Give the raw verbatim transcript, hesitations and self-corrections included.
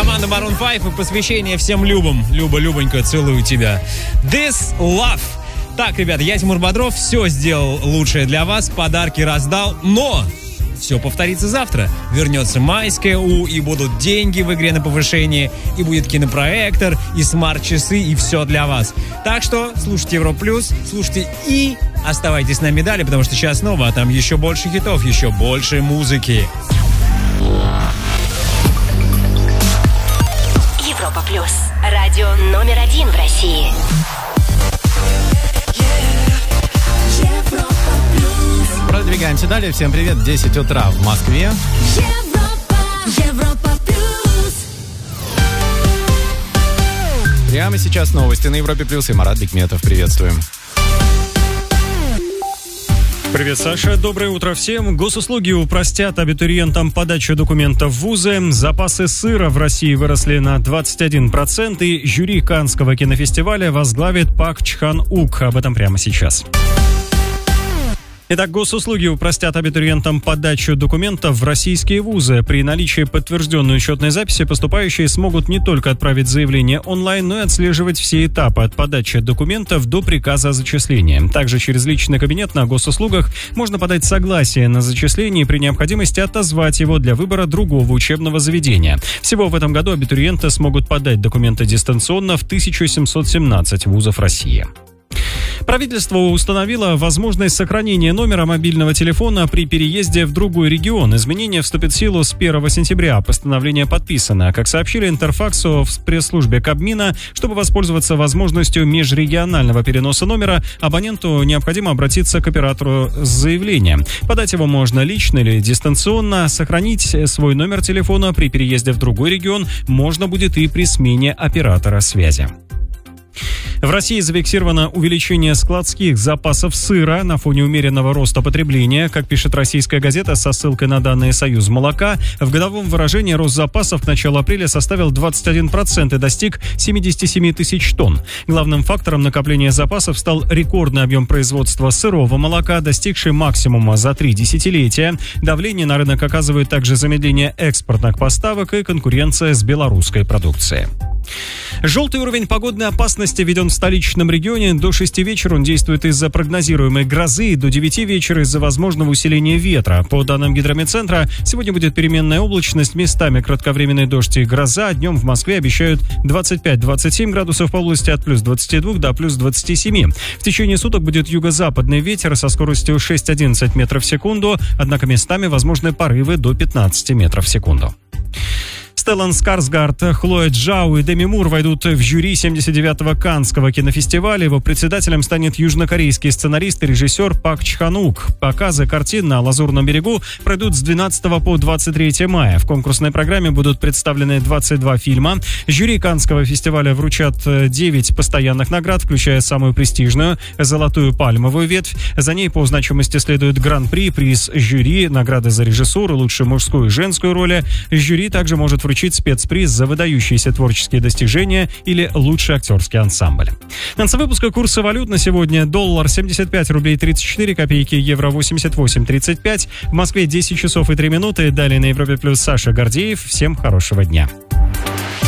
команда Maroon пять и посвящение всем Любам. Люба, Любонька, целую тебя. This Love. Так, ребята, я Тимур Бодров, все сделал лучшее для вас, подарки раздал, но все повторится завтра. Вернется майская У, и будут деньги в игре на повышение, и будет кинопроектор, и смарт-часы, и все для вас. Так что слушайте Европа Плюс, слушайте и оставайтесь с нами далее, потому что сейчас снова, а там еще больше хитов, еще больше музыки. Европа Плюс. Радио номер один в России. Продвигаемся далее. Всем привет. десять утра в Москве. Европа, Европа Плюс. Прямо сейчас новости на Европе Плюс. И Марат Бекметов. Приветствуем. Привет, Саша. Доброе утро всем. Госуслуги упростят абитуриентам подачу документов в вузы. Запасы сыра в России выросли на двадцать один процент. И жюри Каннского кинофестиваля возглавит Пак Чхан Ук. Об этом прямо сейчас. Итак, госуслуги упростят абитуриентам подачу документов в российские вузы. При наличии подтвержденной учетной записи поступающие смогут не только отправить заявление онлайн, но и отслеживать все этапы от подачи документов до приказа о зачислении. Также через личный кабинет на госуслугах можно подать согласие на зачисление и при необходимости отозвать его для выбора другого учебного заведения. Всего в этом году абитуриенты смогут подать документы дистанционно в тысяча семьсот семнадцать вузов России. Правительство установило возможность сохранения номера мобильного телефона при переезде в другой регион. Изменение вступит в силу с первого сентября. Постановление подписано. Как сообщили Интерфаксу в пресс-службе Кабмина, чтобы воспользоваться возможностью межрегионального переноса номера, абоненту необходимо обратиться к оператору с заявлением. Подать его можно лично или дистанционно. Сохранить свой номер телефона при переезде в другой регион можно будет и при смене оператора связи. В России зафиксировано увеличение складских запасов сыра на фоне умеренного роста потребления. Как пишет российская газета со ссылкой на данные Союз молока, в годовом выражении рост запасов к началу апреля составил двадцать один процент и достиг семьдесят семь тысяч тонн. Главным фактором накопления запасов стал рекордный объем производства сырого молока, достигший максимума за три десятилетия. Давление на рынок оказывает также замедление экспортных поставок и конкуренция с белорусской продукцией. Желтый уровень погодной опасности введен в столичном регионе. До шести вечера он действует из-за прогнозируемой грозы, до девяти вечера из-за возможного усиления ветра. По данным гидрометцентра, сегодня будет переменная облачность, местами кратковременный дождь и гроза. Днем в Москве обещают двадцать пять - двадцать семь градусов по области, от плюс двадцати двух до плюс двадцати семи. В течение суток будет юго-западный ветер со скоростью шесть - одиннадцать метров в секунду, однако местами возможны порывы до пятнадцати метров в секунду. Стеллан Скарсгард, Хлоя Джао и Деми Мур войдут в жюри семьдесят девятого Каннского кинофестиваля. Его председателем станет южнокорейский сценарист и режиссер Пак Чхан Ук. Показы картин на Лазурном берегу пройдут с двенадцатого по двадцать третье мая. В конкурсной программе будут представлены двадцать два фильма. Жюри Каннского фестиваля вручат девять постоянных наград, включая самую престижную – «Золотую пальмовую ветвь». За ней по значимости следует гран-при, приз жюри, награды за режиссуру, лучшую мужскую и женскую роли. Жюри также может вручить спецприз за выдающиеся творческие достижения или лучший актерский ансамбль. В конце выпуска курсы валют на сегодня: доллар семьдесят пять рублей тридцать четыре копейки, евро восемьдесят восемь тридцать пять. В Москве десять часов и три минуты. Далее на Европе Плюс Саша Гордеев. Всем хорошего дня.